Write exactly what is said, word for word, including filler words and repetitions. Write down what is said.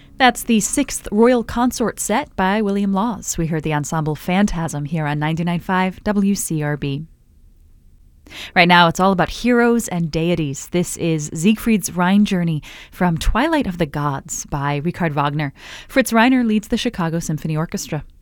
That's the sixth Royal Consort set by William Laws. We heard the ensemble Phantasm here on ninety-nine point five W C R B. Right now, it's all about heroes and deities. This is Siegfried's Rhine Journey from Twilight of the Gods by Richard Wagner. Fritz Reiner leads the Chicago Symphony Orchestra.